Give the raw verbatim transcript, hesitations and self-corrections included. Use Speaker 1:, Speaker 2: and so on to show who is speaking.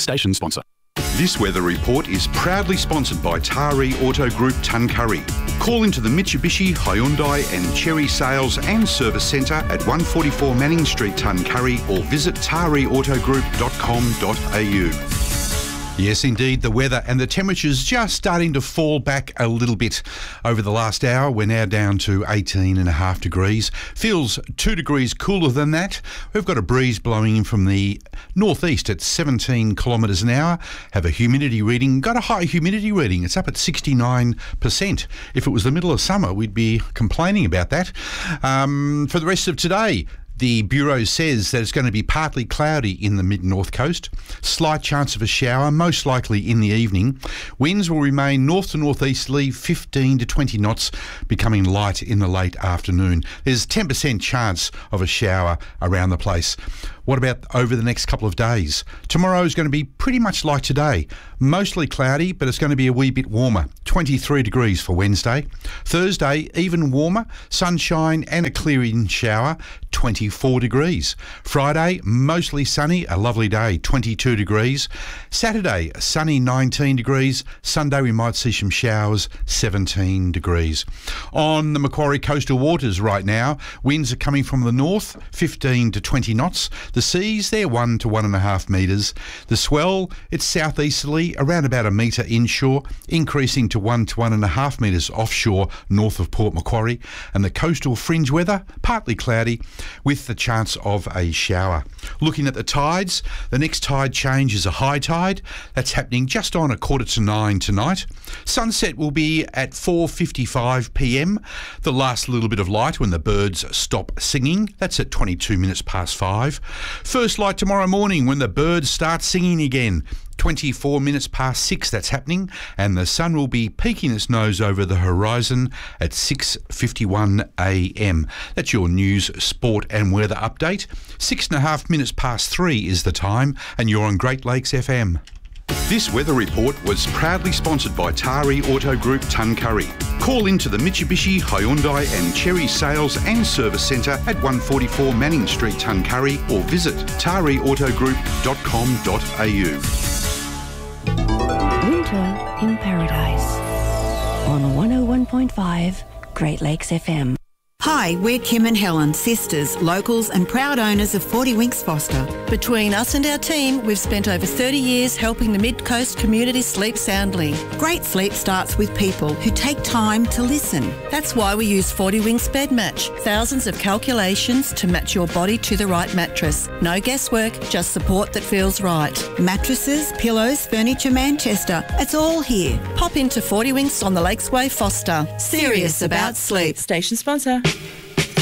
Speaker 1: station sponsor.
Speaker 2: This weather report is proudly sponsored by Tari Auto Group Tuncurry. Call into the Mitsubishi, Hyundai and Chery Sales and Service Centre at one forty-four Manning Street, Tuncurry, or visit tari auto group dot com dot a u. Yes, indeed, the weather and the temperatures just starting to fall back a little bit over the last hour. We're now down to eighteen and a half degrees. Feels two degrees cooler than that. We've got a breeze blowing in from the northeast at seventeen kilometres an hour. Have a humidity reading, got a high humidity reading. It's up at sixty-nine percent. If it was the middle of summer, we'd be complaining about that. Um, for the rest of today, the Bureau says that it's going to be partly cloudy in the mid-north coast. Slight chance of a shower, most likely in the evening. Winds will remain north to northeasterly, fifteen to twenty knots, becoming light in the late afternoon. There's ten percent chance of a shower around the place. What about over the next couple of days? Tomorrow is going to be pretty much like today. Mostly cloudy, but it's going to be a wee bit warmer. twenty-three degrees for Wednesday. Thursday, even warmer. Sunshine and a clearing shower. twenty-four degrees. Friday, mostly sunny, a lovely day, twenty-two degrees. Saturday, sunny, nineteen degrees. Sunday, we might see some showers, seventeen degrees. On the Macquarie coastal waters right now, winds are coming from the north, fifteen to twenty knots. The seas, they're one to one and a half metres. The swell, it's southeasterly, around about a metre inshore, increasing to one to one and a half metres offshore north of Port Macquarie. And the coastal fringe weather, partly cloudy, with the chance of a shower. Looking at the tides, the next tide change is a high tide. That's happening just on a quarter to nine tonight. Sunset will be at four fifty-five p m. The last little bit of light when the birds stop singing. That's at twenty-two minutes past five. First light tomorrow morning when the birds start singing again. twenty-four minutes past six, that's happening, and the sun will be peeking its nose over the horizon at six fifty-one a m. That's your news, sport and weather update. Six and a half minutes past three is the time, and you're on Great Lakes F M. This weather report was proudly sponsored by Tari Auto Group Tuncurry. Call into the Mitsubishi, Hyundai and Chery Sales and Service Centre at one forty-four Manning Street, Tuncurry, or visit tari auto group dot com dot a u.
Speaker 3: Winter in Paradise on one oh one point five Great Lakes F M.
Speaker 4: Hi, we're Kim and Helen, sisters, locals and proud owners of forty Winks Foster.
Speaker 5: Between us and our team, we've spent over thirty years helping the Mid-Coast community sleep soundly.
Speaker 4: Great sleep starts with people who take time to listen.
Speaker 5: That's why we use forty Winks Bed Match. Thousands of calculations to match your body to the right mattress. No guesswork, just support that feels right.
Speaker 4: Mattresses, pillows, furniture, Manchester, it's all here.
Speaker 5: Pop into forty Winks on the Lakesway, Foster.
Speaker 4: Serious about sleep.
Speaker 5: Station sponsor.